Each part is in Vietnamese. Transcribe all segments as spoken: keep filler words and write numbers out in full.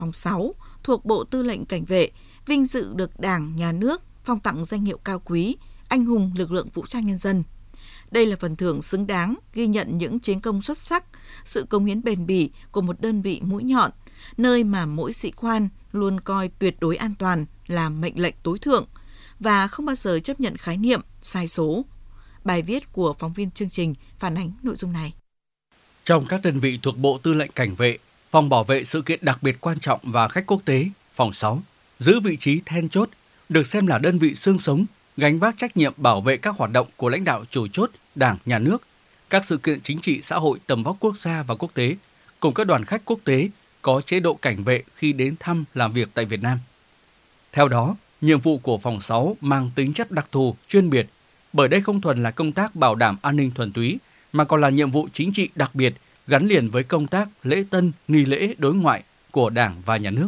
Phòng sáu thuộc Bộ Tư lệnh Cảnh vệ vinh dự được Đảng, Nhà nước phong tặng danh hiệu cao quý, anh hùng lực lượng vũ trang nhân dân. Đây là phần thưởng xứng đáng ghi nhận những chiến công xuất sắc, sự cống hiến bền bỉ của một đơn vị mũi nhọn, nơi mà mỗi sĩ quan luôn coi tuyệt đối an toàn là mệnh lệnh tối thượng và không bao giờ chấp nhận khái niệm sai số. Bài viết của phóng viên chương trình phản ánh nội dung này. Trong các đơn vị thuộc Bộ Tư lệnh Cảnh vệ, Phòng bảo vệ sự kiện đặc biệt quan trọng và khách quốc tế, phòng sáu, giữ vị trí then chốt, được xem là đơn vị xương sống, gánh vác trách nhiệm bảo vệ các hoạt động của lãnh đạo chủ chốt, Đảng, Nhà nước, các sự kiện chính trị xã hội tầm vóc quốc gia và quốc tế, cùng các đoàn khách quốc tế có chế độ cảnh vệ khi đến thăm làm việc tại Việt Nam. Theo đó, nhiệm vụ của phòng sáu mang tính chất đặc thù, chuyên biệt, bởi đây không thuần là công tác bảo đảm an ninh thuần túy, mà còn là nhiệm vụ chính trị đặc biệt gắn liền với công tác lễ tân, nghi lễ đối ngoại của Đảng và Nhà nước.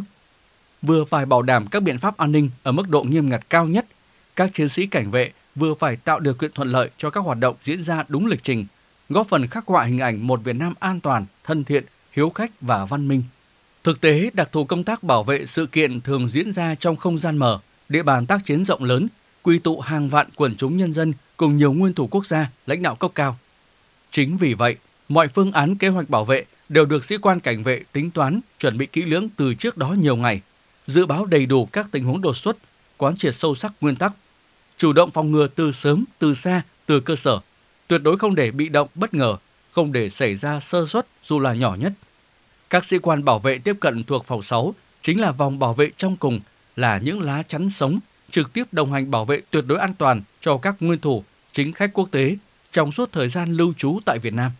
Vừa phải bảo đảm các biện pháp an ninh ở mức độ nghiêm ngặt cao nhất, các chiến sĩ cảnh vệ vừa phải tạo điều kiện thuận lợi cho các hoạt động diễn ra đúng lịch trình, góp phần khắc họa hình ảnh một Việt Nam an toàn, thân thiện, hiếu khách và văn minh. Thực tế, đặc thù công tác bảo vệ sự kiện thường diễn ra trong không gian mở, địa bàn tác chiến rộng lớn, quy tụ hàng vạn quần chúng nhân dân cùng nhiều nguyên thủ quốc gia, lãnh đạo cấp cao. Chính vì vậy, mọi phương án kế hoạch bảo vệ đều được sĩ quan cảnh vệ tính toán, chuẩn bị kỹ lưỡng từ trước đó nhiều ngày, dự báo đầy đủ các tình huống đột xuất, quán triệt sâu sắc nguyên tắc, chủ động phòng ngừa từ sớm, từ xa, từ cơ sở, tuyệt đối không để bị động bất ngờ, không để xảy ra sơ suất dù là nhỏ nhất. Các sĩ quan bảo vệ tiếp cận thuộc phòng sáu chính là vòng bảo vệ trong cùng, là những lá chắn sống, trực tiếp đồng hành bảo vệ tuyệt đối an toàn cho các nguyên thủ, chính khách quốc tế trong suốt thời gian lưu trú tại Việt Nam.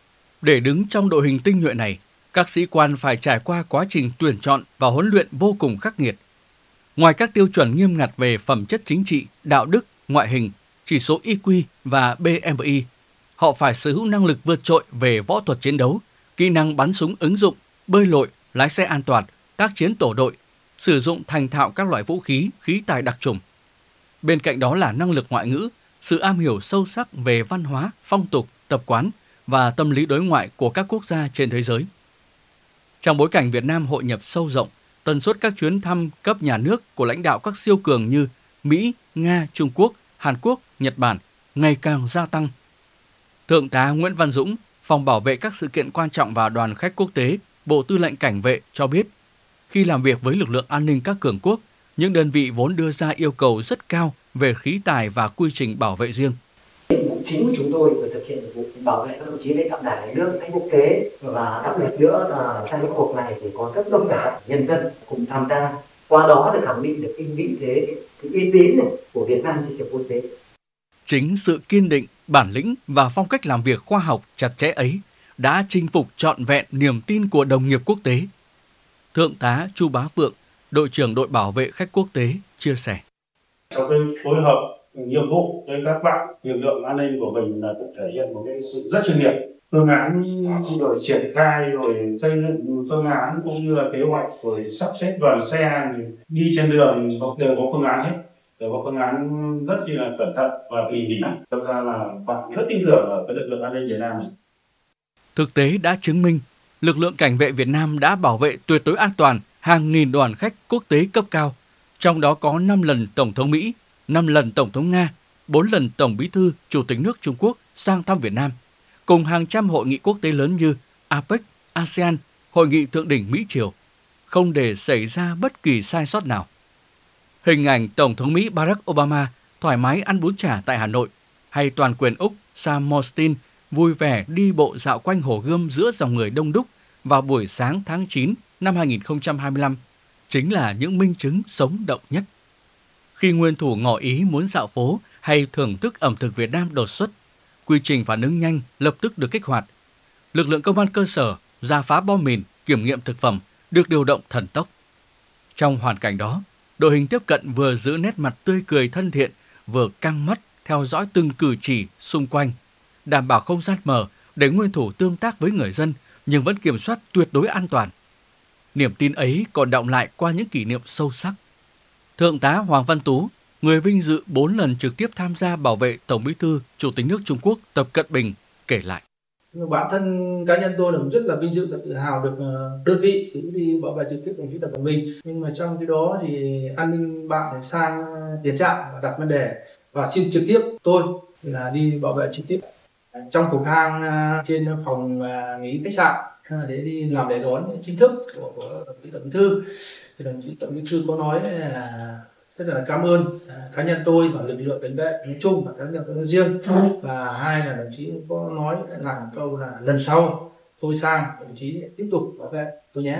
Để đứng trong đội hình tinh nhuệ này, các sĩ quan phải trải qua quá trình tuyển chọn và huấn luyện vô cùng khắc nghiệt. Ngoài các tiêu chuẩn nghiêm ngặt về phẩm chất chính trị, đạo đức, ngoại hình, chỉ số i kiu và bê em i, họ phải sở hữu năng lực vượt trội về võ thuật chiến đấu, kỹ năng bắn súng ứng dụng, bơi lội, lái xe an toàn, tác chiến tổ đội, sử dụng thành thạo các loại vũ khí, khí tài đặc trùng. Bên cạnh đó là năng lực ngoại ngữ, sự am hiểu sâu sắc về văn hóa, phong tục, tập quán và tâm lý đối ngoại của các quốc gia trên thế giới. Trong bối cảnh Việt Nam hội nhập sâu rộng, tần suất các chuyến thăm cấp nhà nước của lãnh đạo các siêu cường như Mỹ, Nga, Trung Quốc, Hàn Quốc, Nhật Bản ngày càng gia tăng. Thượng tá Nguyễn Văn Dũng, Phòng bảo vệ các sự kiện quan trọng và đoàn khách quốc tế, Bộ Tư lệnh Cảnh vệ cho biết, khi làm việc với lực lượng an ninh các cường quốc, những đơn vị vốn đưa ra yêu cầu rất cao về khí tài và quy trình bảo vệ riêng. Nhiệm vụ chính của chúng tôi là thực hiện nhiệm vụ bảo vệ các đồng chí lãnh đạo đảng, nhà nước, khách quốc tế, và đặc biệt nữa là trong cái cuộc này thì có rất đông đảo nhân dân cùng tham gia, qua đó để khẳng định được cái vị thế, cái uy tín này của Việt Nam trên trường quốc tế. Chính sự kiên định, bản lĩnh và phong cách làm việc khoa học chặt chẽ ấy đã chinh phục trọn vẹn niềm tin của đồng nghiệp quốc tế. Thượng tá Chu Bá Phượng, đội trưởng đội bảo vệ khách quốc tế chia sẻ. Trong cái phối hợp nhiệm vụ với các bạn lực lượng an ninh của mình là cũng thể hiện một cái sự rất chuyên nghiệp. Phương án rồi triển khai rồi xây dựng phương án cũng như là kế hoạch rồi sắp xếp đoàn xe đi trên đường đều có phương án hết, đều có phương án rất là cẩn thận và tỉ mỉ. Thực ra là bạn rất tin tưởng ở cái lực lượng an ninh Việt Nam này. Thực tế đã chứng minh, lực lượng cảnh vệ Việt Nam đã bảo vệ tuyệt đối an toàn hàng nghìn đoàn khách quốc tế cấp cao, trong đó có năm lần Tổng thống Mỹ, năm lần Tổng thống Nga, bốn lần Tổng Bí thư Chủ tịch nước Trung Quốc sang thăm Việt Nam, cùng hàng trăm hội nghị quốc tế lớn như a pếch, a sê an, Hội nghị Thượng đỉnh Mỹ-Triều, không để xảy ra bất kỳ sai sót nào. Hình ảnh Tổng thống Mỹ Barack Obama thoải mái ăn bún chả tại Hà Nội, hay toàn quyền Úc Sam Mostyn vui vẻ đi bộ dạo quanh Hồ Gươm giữa dòng người đông đúc vào buổi sáng tháng chín năm hai nghìn không trăm hai mươi lăm, chính là những minh chứng sống động nhất. Khi nguyên thủ ngỏ ý muốn dạo phố hay thưởng thức ẩm thực Việt Nam đột xuất, quy trình phản ứng nhanh lập tức được kích hoạt. Lực lượng công an cơ sở rà phá bom mìn, kiểm nghiệm thực phẩm được điều động thần tốc. Trong hoàn cảnh đó, đội hình tiếp cận vừa giữ nét mặt tươi cười thân thiện, vừa căng mắt theo dõi từng cử chỉ xung quanh, đảm bảo không gian mở để nguyên thủ tương tác với người dân nhưng vẫn kiểm soát tuyệt đối an toàn. Niềm tin ấy còn đọng lại qua những kỷ niệm sâu sắc. Thượng tá Hoàng Văn Tú, người vinh dự bốn lần trực tiếp tham gia bảo vệ Tổng Bí thư Chủ tịch nước Trung Quốc Tập Cận Bình, kể lại. Bản thân cá nhân tôi là rất là vinh dự và tự hào được đơn vị cử đi bảo vệ trực tiếp đồng chí Tập Cận Bình. Nhưng mà trong cái đó thì an ninh bạn sang tiền trạm và đặt vấn đề và xin trực tiếp tôi là đi bảo vệ trực tiếp trong cầu thang trên phòng nghỉ khách sạn để đi làm lễ đón chính thức của, của đồng chí Tổng Bí thư. Thì đồng chí Tổng Bí thư có nói là rất là cảm ơn cá nhân tôi và lực lượng cảnh vệ nói chung và cá nhân tôi nói riêng. Và hai là đồng chí có nói là một câu là lần sau tôi sang đồng chí tiếp tục bảo vệ tôi nhé.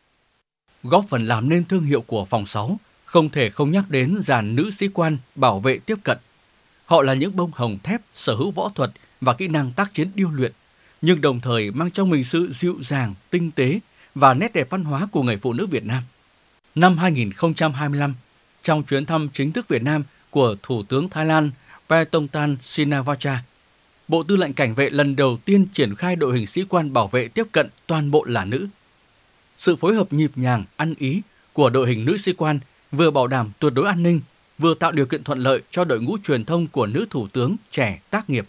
Góp phần làm nên thương hiệu của phòng sáu, không thể không nhắc đến dàn nữ sĩ quan bảo vệ tiếp cận. Họ là những bông hồng thép sở hữu võ thuật và kỹ năng tác chiến điêu luyện, nhưng đồng thời mang trong mình sự dịu dàng, tinh tế và nét đẹp văn hóa của người phụ nữ Việt Nam. Năm hai nghìn không trăm hai mươi lăm, trong chuyến thăm chính thức Việt Nam của Thủ tướng Thái Lan Paetongtarn Shinawatra, Bộ Tư lệnh Cảnh vệ lần đầu tiên triển khai đội hình sĩ quan bảo vệ tiếp cận toàn bộ là nữ. Sự phối hợp nhịp nhàng, ăn ý của đội hình nữ sĩ quan vừa bảo đảm tuyệt đối an ninh, vừa tạo điều kiện thuận lợi cho đội ngũ truyền thông của nữ thủ tướng trẻ tác nghiệp.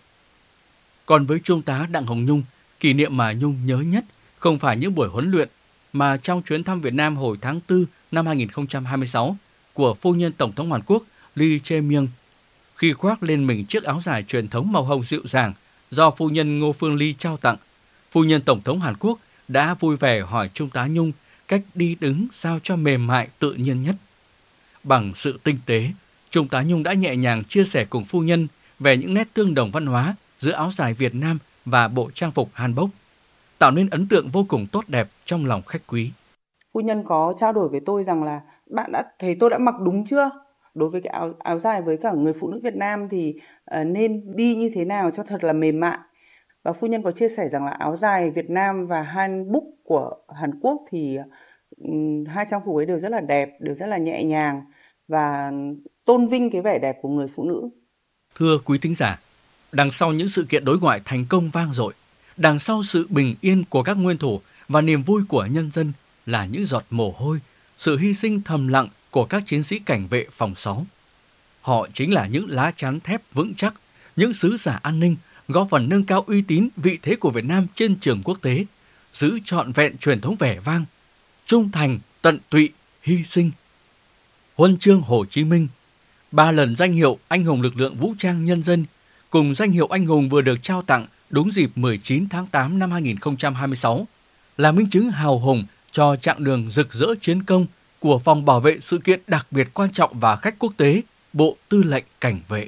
Còn với Trung tá Đặng Hồng Nhung, kỷ niệm mà Nhung nhớ nhất không phải những buổi huấn luyện, mà trong chuyến thăm Việt Nam hồi tháng tư năm hai nghìn không trăm hai mươi sáu của phu nhân Tổng thống Hàn Quốc Lee Jae-myung, khi khoác lên mình chiếc áo dài truyền thống màu hồng dịu dàng do phu nhân Ngô Phương Ly trao tặng, phu nhân Tổng thống Hàn Quốc đã vui vẻ hỏi Trung tá Nhung cách đi đứng sao cho mềm mại tự nhiên nhất. Bằng sự tinh tế, Trung tá Nhung đã nhẹ nhàng chia sẻ cùng phu nhân về những nét tương đồng văn hóa giữa áo dài Việt Nam và bộ trang phục Hanbok, tạo nên ấn tượng vô cùng tốt đẹp trong lòng khách quý. Phu nhân có trao đổi với tôi rằng là bạn đã thấy tôi đã mặc đúng chưa? Đối với cái áo, áo dài với cả người phụ nữ Việt Nam thì uh, nên đi như thế nào cho thật là mềm mại. Và phu nhân có chia sẻ rằng là áo dài Việt Nam và Hanbok của Hàn Quốc thì um, hai trang phục ấy đều rất là đẹp, đều rất là nhẹ nhàng và tôn vinh cái vẻ đẹp của người phụ nữ. Thưa quý thính giả, đằng sau những sự kiện đối ngoại thành công vang dội, đằng sau sự bình yên của các nguyên thủ và niềm vui của nhân dân là những giọt mồ hôi, sự hy sinh thầm lặng của các chiến sĩ cảnh vệ phòng sáu. Họ chính là những lá chắn thép vững chắc, những sứ giả an ninh, góp phần nâng cao uy tín, vị thế của Việt Nam trên trường quốc tế, giữ trọn vẹn truyền thống vẻ vang, trung thành, tận tụy, hy sinh. Huân chương Hồ Chí Minh, ba lần danh hiệu Anh hùng lực lượng vũ trang nhân dân, cùng danh hiệu anh hùng vừa được trao tặng đúng dịp mười chín tháng tám năm hai nghìn không trăm hai mươi sáu, là minh chứng hào hùng cho chặng đường rực rỡ chiến công của Phòng Bảo vệ sự kiện đặc biệt quan trọng và khách quốc tế, Bộ Tư lệnh Cảnh vệ.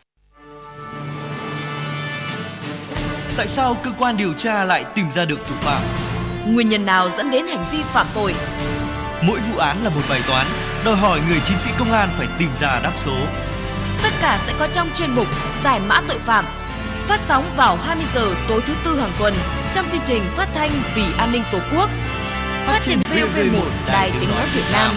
Tại sao cơ quan điều tra lại tìm ra được thủ phạm? Nguyên nhân nào dẫn đến hành vi phạm tội? Mỗi vụ án là một bài toán, đòi hỏi người chiến sĩ công an phải tìm ra đáp số. Tất cả sẽ có trong chuyên mục Giải mã tội phạm, phát sóng vào hai mươi giờ tối thứ tư hàng tuần trong chương trình phát thanh Vì an ninh Tổ quốc, phát trên vê o vê một Đài Tiếng nói Việt Nam.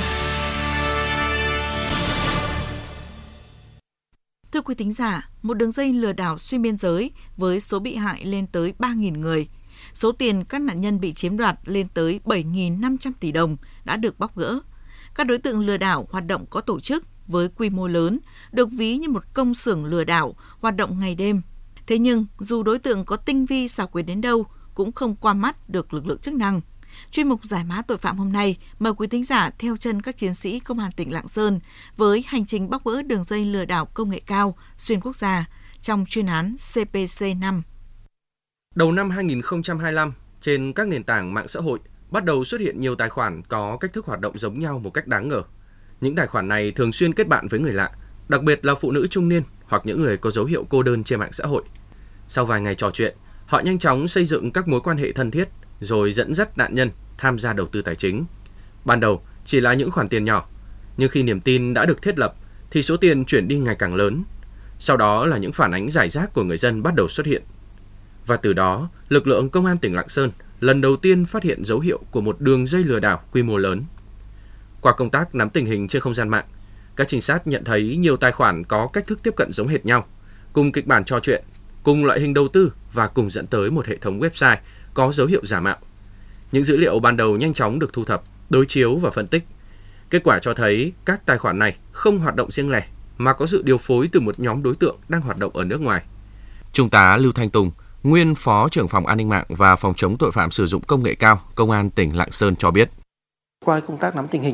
Thưa quý thính giả, một đường dây lừa đảo xuyên biên giới với số bị hại lên tới ba nghìn người. Số tiền các nạn nhân bị chiếm đoạt lên tới bảy nghìn năm trăm tỷ đồng đã được bóc gỡ. Các đối tượng lừa đảo hoạt động có tổ chức với quy mô lớn, được ví như một công xưởng lừa đảo hoạt động ngày đêm. Thế nhưng, dù đối tượng có tinh vi xảo quyệt đến đâu, cũng không qua mắt được lực lượng chức năng. Chuyên mục Giải mã tội phạm hôm nay mời quý thính giả theo chân các chiến sĩ Công an tỉnh Lạng Sơn với hành trình bóc gỡ đường dây lừa đảo công nghệ cao xuyên quốc gia trong chuyên án xê pê xê năm. Đầu năm hai nghìn không trăm hai mươi lăm, trên các nền tảng mạng xã hội bắt đầu xuất hiện nhiều tài khoản có cách thức hoạt động giống nhau một cách đáng ngờ. Những tài khoản này thường xuyên kết bạn với người lạ, đặc biệt là phụ nữ trung niên hoặc những người có dấu hiệu cô đơn trên mạng xã hội. Sau vài ngày trò chuyện, họ nhanh chóng xây dựng các mối quan hệ thân thiết rồi dẫn dắt nạn nhân tham gia đầu tư tài chính. Ban đầu chỉ là những khoản tiền nhỏ, nhưng khi niềm tin đã được thiết lập thì số tiền chuyển đi ngày càng lớn. Sau đó là những phản ánh rải rác của người dân bắt đầu xuất hiện. Và từ đó, lực lượng Công an tỉnh Lạng Sơn lần đầu tiên phát hiện dấu hiệu của một đường dây lừa đảo quy mô lớn. Qua công tác nắm tình hình trên không gian mạng, các trinh sát nhận thấy nhiều tài khoản có cách thức tiếp cận giống hệt nhau, cùng kịch bản trò chuyện, cùng loại hình đầu tư và cùng dẫn tới một hệ thống website có dấu hiệu giả mạo. Những dữ liệu ban đầu nhanh chóng được thu thập, đối chiếu và phân tích. Kết quả cho thấy các tài khoản này không hoạt động riêng lẻ mà có sự điều phối từ một nhóm đối tượng đang hoạt động ở nước ngoài. Trung tá Lưu Thanh Tùng, nguyên Phó trưởng phòng An ninh mạng và Phòng chống tội phạm sử dụng công nghệ cao, Công an tỉnh Lạng Sơn cho biết. Qua công tác nắm tình hình